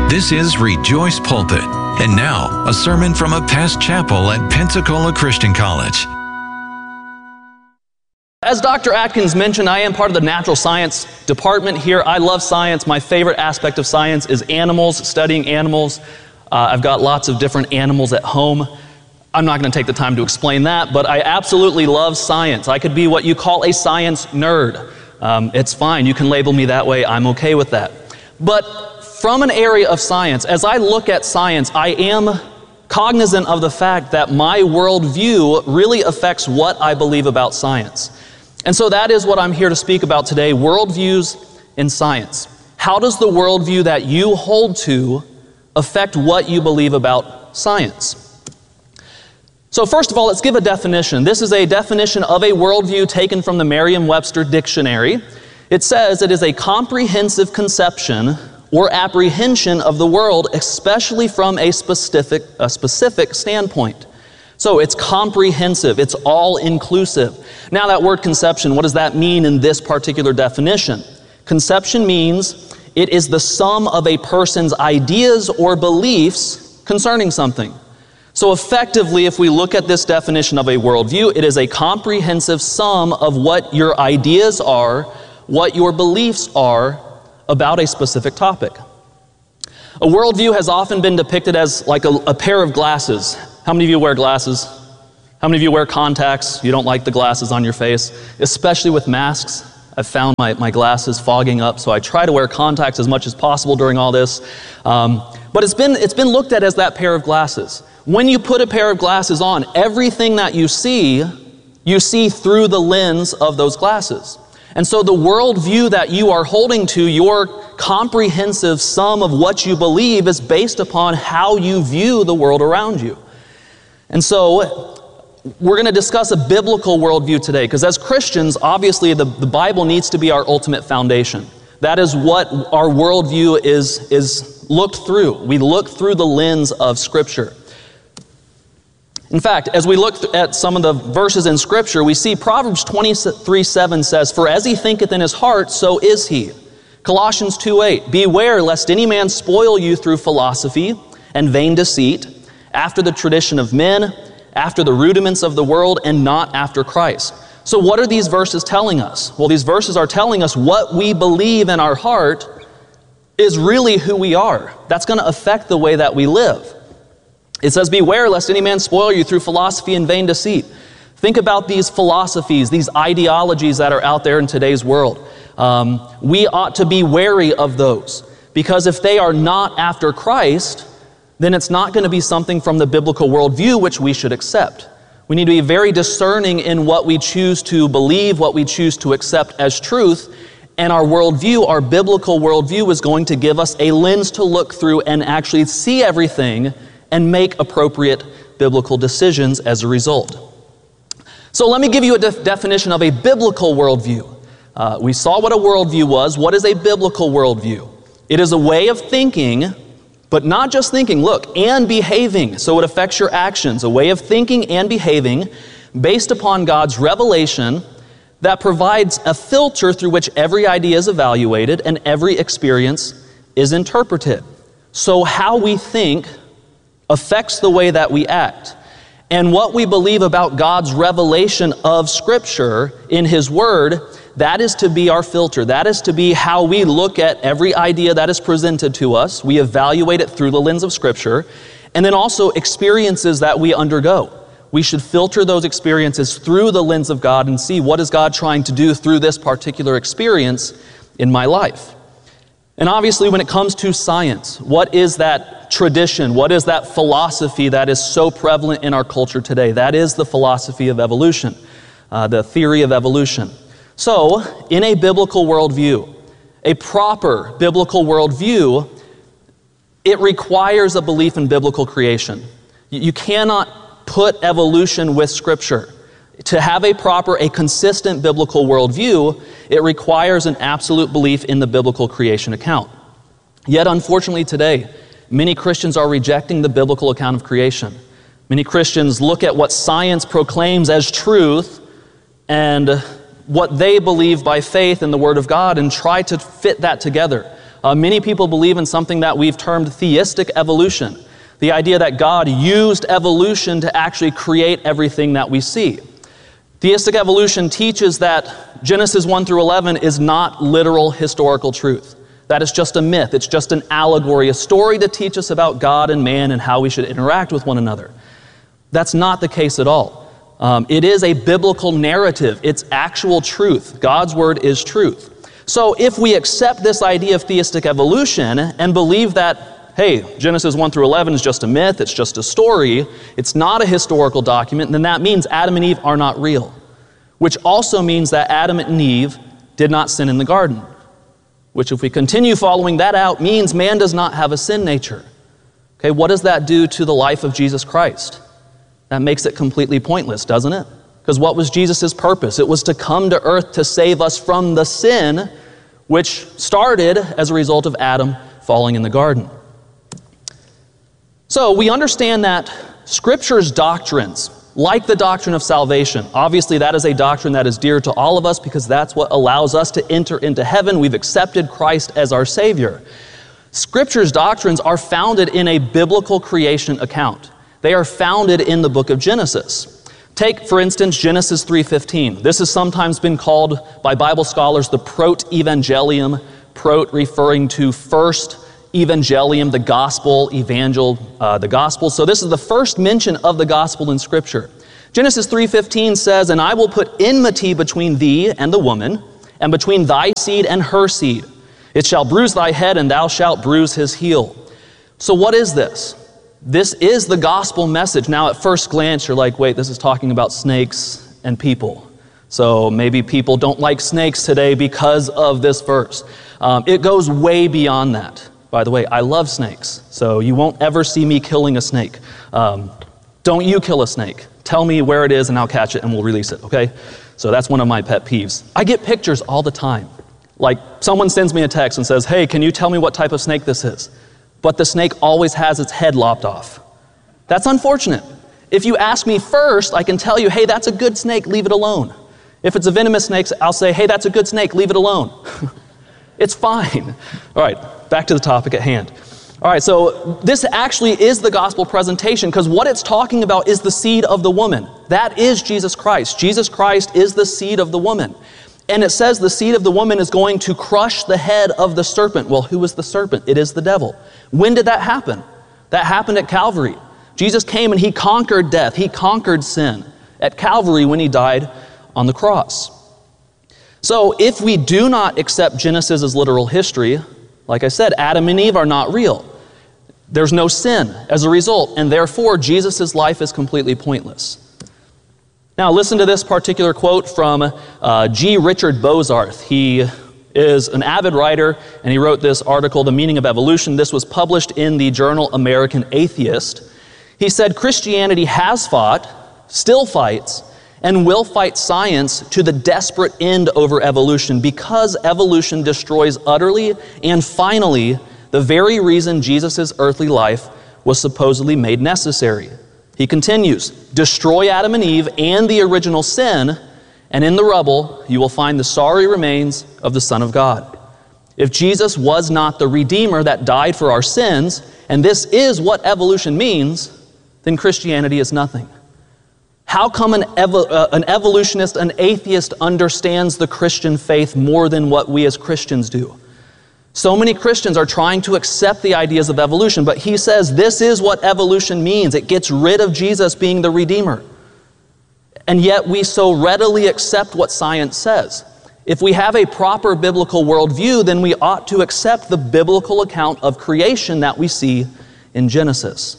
This is Rejoice Pulpit. And now, a sermon from a past chapel at Pensacola Christian College. As Dr. Atkins mentioned, I am part of the natural science department here. I love science. My favorite aspect of science is animals, studying animals. I've got lots of different animals at home. I'm not going to take the time to explain that, but I absolutely love science. I could be what you call a science nerd. It's fine. You can label me that way. I'm okay with that. But from an area of science, as I look at science, I am cognizant of the fact that my worldview really affects what I believe about science. And so that is what I'm here to speak about today, worldviews in science. How does the worldview that you hold to affect what you believe about science? So first of all, let's give a definition. This is a definition of a worldview taken from the Merriam-Webster Dictionary. It says it is a comprehensive conception or apprehension of the world, especially from a specific standpoint. So it's comprehensive, it's all-inclusive. Now that word conception, what does that mean in this particular definition? Conception means it is the sum of a person's ideas or beliefs concerning something. So effectively, if we look at this definition of a worldview, it is a comprehensive sum of what your ideas are, what your beliefs are about a specific topic. A worldview has often been depicted as like a pair of glasses. How many of you wear glasses? How many of you wear contacts? You don't like the glasses on your face, especially with masks. I've found my glasses fogging up, so I try to wear contacts as much as possible during all this. But it's been looked at as that pair of glasses. When you put a pair of glasses on, everything that you see through the lens of those glasses. And so the worldview that you are holding to, your comprehensive sum of what you believe, is based upon how you view the world around you. And so we're going to discuss a biblical worldview today, because as Christians, obviously the Bible needs to be our ultimate foundation. That is what our worldview is looked through. We look through the lens of Scripture. In fact, as we look at some of the verses in Scripture, we see Proverbs 23:7 says, "For as he thinketh in his heart, so is he." Colossians 2:8, "Beware lest any man spoil you through philosophy and vain deceit, after the tradition of men, after the rudiments of the world, and not after Christ." So what are these verses telling us? Well, these verses are telling us what we believe in our heart is really who we are. That's going to affect the way that we live. It says, "Beware lest any man spoil you through philosophy and vain deceit." Think about these philosophies, these ideologies that are out there in today's world. We ought to be wary of those, because if they are not after Christ, then it's not going to be something from the biblical worldview which we should accept. We need to be very discerning in what we choose to believe, what we choose to accept as truth, and our worldview, our biblical worldview, is going to give us a lens to look through and actually see everything and make appropriate biblical decisions as a result. So let me give you a definition of a biblical worldview. We saw what a worldview was. What is a biblical worldview? It is a way of thinking, but not just thinking, and behaving. So it affects your actions. A way of thinking and behaving based upon God's revelation that provides a filter through which every idea is evaluated and every experience is interpreted. So how we think affects the way that we act. And what we believe about God's revelation of Scripture in His Word, that is to be our filter. That is to be how we look at every idea that is presented to us. We evaluate it through the lens of Scripture. And then also experiences that we undergo. We should filter those experiences through the lens of God and see what is God trying to do through this particular experience in my life. And obviously when it comes to science, what is that tradition? What is that philosophy that is so prevalent in our culture today? That is the philosophy of evolution, the theory of evolution. So, in a biblical worldview, a proper biblical worldview, it requires a belief in biblical creation. You cannot put evolution with Scripture. To have a consistent biblical worldview, it requires an absolute belief in the biblical creation account. Yet, unfortunately today, many Christians are rejecting the biblical account of creation. Many Christians look at what science proclaims as truth and what they believe by faith in the Word of God and try to fit that together. Many people believe in something that we've termed theistic evolution, the idea that God used evolution to actually create everything that we see. Theistic evolution teaches that Genesis 1 through 11 is not literal historical truth. That is just a myth. It's just an allegory, a story to teach us about God and man and how we should interact with one another. That's not the case at all. It is a biblical narrative. It's actual truth. God's word is truth. So if we accept this idea of theistic evolution and believe that, hey, Genesis 1 through 11 is just a myth, it's just a story, it's not a historical document, then that means Adam and Eve are not real. Which also means that Adam and Eve did not sin in the garden. Which, if we continue following that out, means man does not have a sin nature. Okay, what does that do to the life of Jesus Christ? That makes it completely pointless, doesn't it? Because what was Jesus' purpose? It was to come to earth to save us from the sin which started as a result of Adam falling in the garden. So we understand that Scripture's doctrines, like the doctrine of salvation, obviously that is a doctrine that is dear to all of us because that's what allows us to enter into heaven. We've accepted Christ as our Savior. Scripture's doctrines are founded in a biblical creation account. They are founded in the book of Genesis. Take, for instance, Genesis 3:15. This has sometimes been called by Bible scholars the proto-evangelium, prot referring to first, evangelium, the gospel, the gospel. So this is the first mention of the gospel in Scripture. Genesis 3:15 says, "And I will put enmity between thee and the woman, and between thy seed and her seed. It shall bruise thy head, and thou shalt bruise his heel." So what is this? This is the gospel message. Now at first glance, you're like, wait, this is talking about snakes and people. So maybe people don't like snakes today because of this verse. It goes way beyond that. By the way, I love snakes, so you won't ever see me killing a snake. Don't you kill a snake. Tell me where it is and I'll catch it and we'll release it, okay? So that's one of my pet peeves. I get pictures all the time. Like someone sends me a text and says, hey, can you tell me what type of snake this is? But the snake always has its head lopped off. That's unfortunate. If you ask me first, I can tell you, hey, that's a good snake, leave it alone. If it's a venomous snake, I'll say, hey, that's a good snake, leave it alone. It's fine. All right, back to the topic at hand. All right, so this actually is the gospel presentation because what it's talking about is the seed of the woman. That is Jesus Christ. Jesus Christ is the seed of the woman. And it says the seed of the woman is going to crush the head of the serpent. Well, who is the serpent? It is the devil. When did that happen? That happened at Calvary. Jesus came and he conquered death. He conquered sin at Calvary when he died on the cross. So if we do not accept Genesis as literal history, like I said, Adam and Eve are not real. There's no sin as a result, and therefore Jesus' life is completely pointless. Now listen to this particular quote from G. Richard Bozarth. He is an avid writer, and he wrote this article, The Meaning of Evolution. This was published in the journal American Atheist. He said, Christianity has fought, still fights, and will fight science to the desperate end over evolution because evolution destroys utterly and finally the very reason Jesus' earthly life was supposedly made necessary. He continues, destroy Adam and Eve and the original sin, and in the rubble you will find the sorry remains of the Son of God. If Jesus was not the Redeemer that died for our sins, and this is what evolution means, then Christianity is nothing. How come an evolutionist, an atheist understands the Christian faith more than what we as Christians do? So many Christians are trying to accept the ideas of evolution, but he says this is what evolution means. It gets rid of Jesus being the Redeemer. And yet we so readily accept what science says. If we have a proper biblical worldview, then we ought to accept the biblical account of creation that we see in Genesis.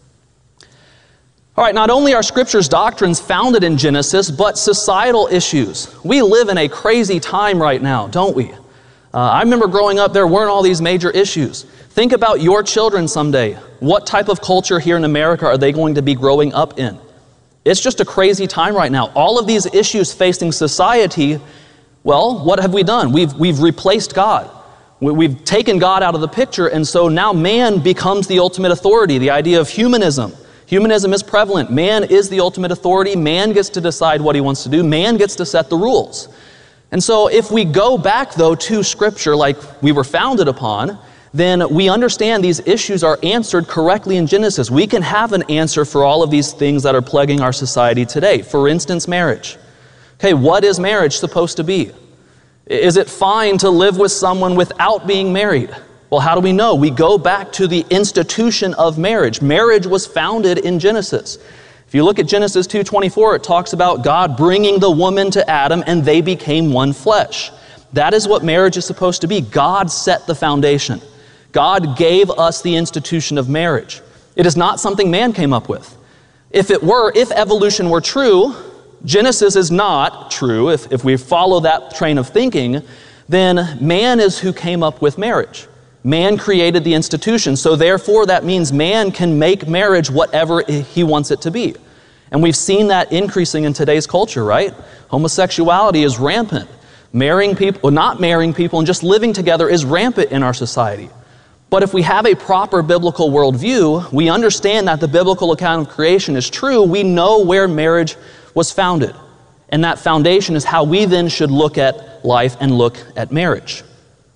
All right, not only are Scripture's doctrines founded in Genesis, but societal issues. We live in a crazy time right now, don't we? I remember growing up, there weren't all these major issues. Think about your children someday. What type of culture here in America are they going to be growing up in? It's just a crazy time right now. All of these issues facing society, well, what have we done? We've replaced God. We've taken God out of the picture, and so now man becomes the ultimate authority, the idea of humanism. Humanism is prevalent. Man is the ultimate authority. Man gets to decide what he wants to do. Man gets to set the rules. And so if we go back, though, to Scripture like we were founded upon, then we understand these issues are answered correctly in Genesis. We can have an answer for all of these things that are plaguing our society today. For instance, marriage. Okay, what is marriage supposed to be? Is it fine to live with someone without being married? Well, how do we know? We go back to the institution of marriage. Marriage was founded in Genesis. If you look at Genesis 2:24, it talks about God bringing the woman to Adam and they became one flesh. That is what marriage is supposed to be. God set the foundation. God gave us the institution of marriage. It is not something man came up with. If evolution were true, Genesis is not true. If we follow that train of thinking, then man is who came up with marriage. Man created the institution, so therefore that means man can make marriage whatever he wants it to be. And we've seen that increasing in today's culture, right? Homosexuality is rampant. Not marrying people and just living together is rampant in our society. But if we have a proper biblical worldview, we understand that the biblical account of creation is true. We know where marriage was founded. And that foundation is how we then should look at life and look at marriage.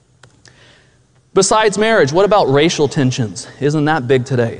Besides marriage, what about racial tensions? Isn't that big today?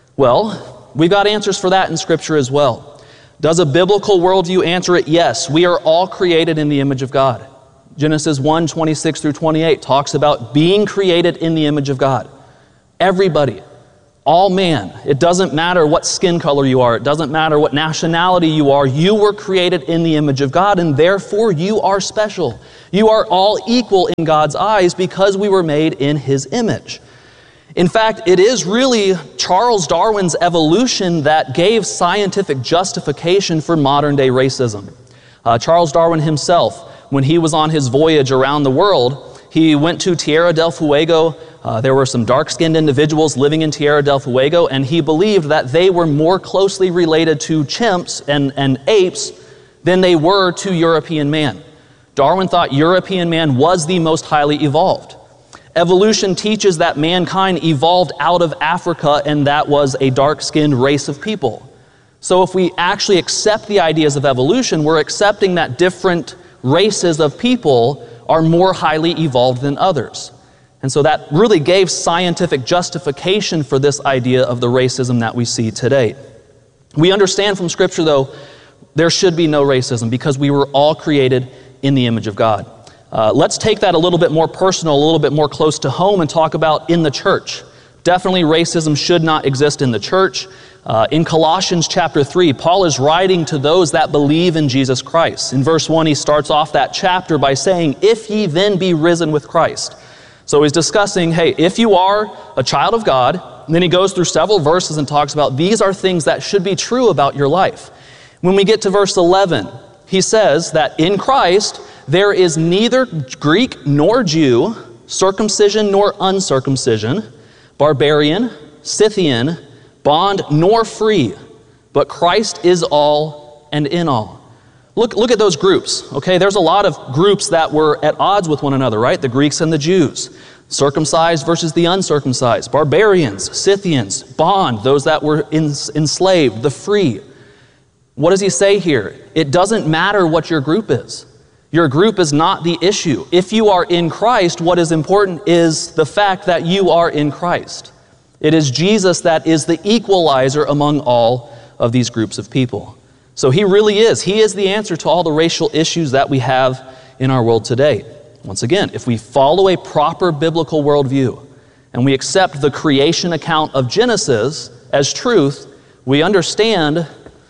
Well, we've got answers for that in Scripture as well. Does a biblical worldview answer it? Yes. We are all created in the image of God. Genesis 1:26 through 28 talks about being created in the image of God. Everybody, all man. It doesn't matter what skin color you are. It doesn't matter what nationality you are. You were created in the image of God, and therefore you are special. You are all equal in God's eyes because we were made in His image. In fact, it is really Charles Darwin's evolution that gave scientific justification for modern-day racism. Charles Darwin himself, when he was on his voyage around the world, he went to Tierra del Fuego. There were some dark-skinned individuals living in Tierra del Fuego, and he believed that they were more closely related to chimps and apes than they were to European man. Darwin thought European man was the most highly evolved. Evolution teaches that mankind evolved out of Africa, and that was a dark-skinned race of people. So if we actually accept the ideas of evolution, we're accepting that different races of people are more highly evolved than others. And so that really gave scientific justification for this idea of the racism that we see today. We understand from Scripture, though, there should be no racism because we were all created in the image of God. Let's take that a little bit more personal, a little bit more close to home and talk about in the church. Definitely racism should not exist in the church. In Colossians chapter 3, Paul is writing to those that believe in Jesus Christ. In verse 1, he starts off that chapter by saying, "If ye then be risen with Christ." So he's discussing, hey, if you are a child of God, and then he goes through several verses and talks about these are things that should be true about your life. When we get to verse 11, he says that in Christ there is neither Greek nor Jew, circumcision nor uncircumcision, barbarian, Scythian, bond nor free, but Christ is all and in all. Look at those groups, okay? There's a lot of groups that were at odds with one another, right? The Greeks and the Jews, circumcised versus the uncircumcised, barbarians, Scythians, bond, those that were enslaved, the free. What does he say here? It doesn't matter what your group is. Your group is not the issue. If you are in Christ, what is important is the fact that you are in Christ. It is Jesus that is the equalizer among all of these groups of people. So He really is. He is the answer to all the racial issues that we have in our world today. Once again, if we follow a proper biblical worldview and we accept the creation account of Genesis as truth, we understand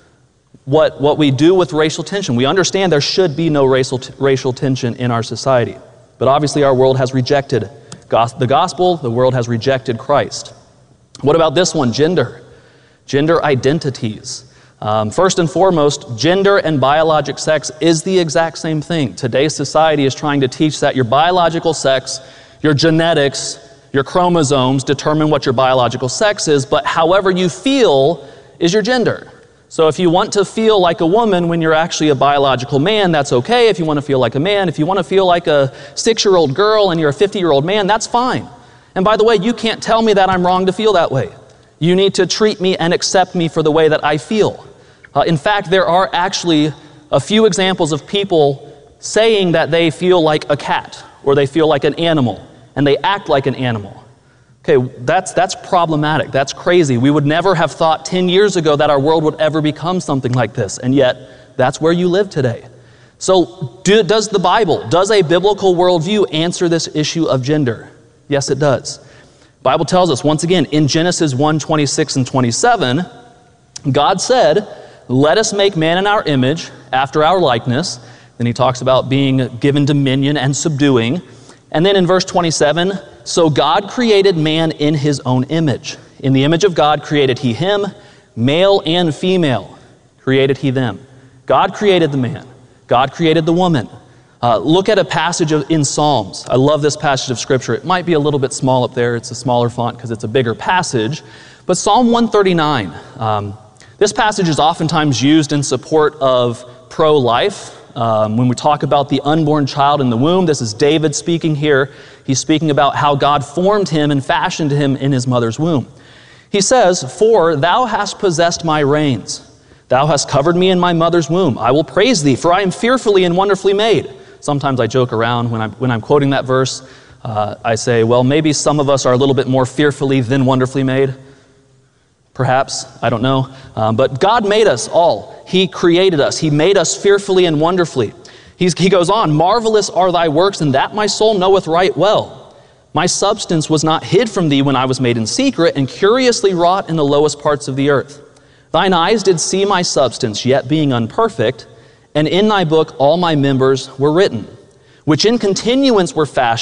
what we do with racial tension. We understand there should be no racial tension in our society. But obviously our world has rejected the gospel. The world has rejected Christ. What about this one? Gender identities. First and foremost, gender and biologic sex is the exact same thing. Today's society is trying to teach that your biological sex, your genetics, your chromosomes determine what your biological sex is, but however you feel is your gender. So if you want to feel like a woman when you're actually a biological man, that's okay. If you want to feel like a man, if you want to feel like a 6-year-old girl and you're a 50-year-old man, that's fine. And by the way, you can't tell me that I'm wrong to feel that way. You need to treat me and accept me for the way that I feel. In fact, there are actually a few examples of people saying that they feel like a cat or they feel like an animal and they act like an animal. Okay, that's problematic. That's crazy. We would never have thought 10 years ago that our world would ever become something like this, and yet that's where you live today. So does the Bible, does a biblical worldview answer this issue of gender? Yes, it does. The Bible tells us, once again, in Genesis 1:26 and 27, God said, "Let us make man in our image, after our likeness." Then he talks about being given dominion and subduing. And then in verse 27, "So God created man in his own image. In the image of God created he him, male and female created he them." God created the man. God created the woman. Look at a passage in Psalms. I love this passage of Scripture. It might be a little bit small up there. It's a smaller font because it's a bigger passage. But Psalm 139, this passage is oftentimes used in support of pro-life. When we talk about the unborn child in the womb, this is David speaking here. He's speaking about how God formed him and fashioned him in his mother's womb. He says, "For thou hast possessed my reins. Thou hast covered me in my mother's womb. I will praise thee, for I am fearfully and wonderfully made." Sometimes I joke around when I'm quoting that verse. I say, well, maybe some of us are a little bit more fearfully than wonderfully made. Perhaps, I don't know. But God made us all. He created us. He made us fearfully and wonderfully. He goes on, "Marvelous are thy works, and that my soul knoweth right well. My substance was not hid from thee when I was made in secret, and curiously wrought in the lowest parts of the earth. Thine eyes did see my substance, yet being unperfect, and in thy book all my members were written, which in continuance were fashioned